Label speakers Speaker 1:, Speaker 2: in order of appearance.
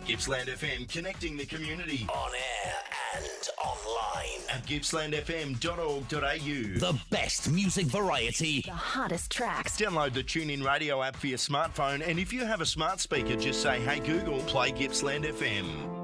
Speaker 1: Gippsland FM, connecting the community.
Speaker 2: On air and online.
Speaker 1: At gippslandfm.org.au.
Speaker 2: The best music variety.
Speaker 3: The hottest tracks.
Speaker 1: Download the TuneIn Radio app for your smartphone, and if you have a smart speaker, just say, "Hey Google, play Gippsland FM."